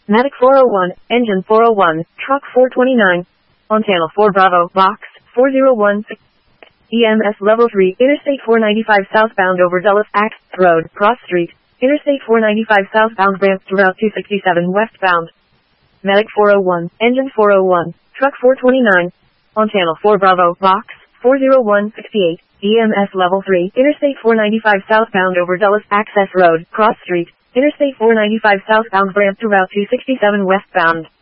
Medic 401, engine 401, truck 429. On channel 4 Bravo, box 4016. EMS level 3, Interstate 495 southbound over Dulles Access Road, Cross Street. Interstate 495 southbound ramp to Route 267 westbound. Medic 401, engine 401, truck 429. On channel 4 Bravo, box 40168. EMS level 3, Interstate 495 southbound over Dulles Access Road, Cross Street. Interstate 495 southbound ramp to Route 267 westbound.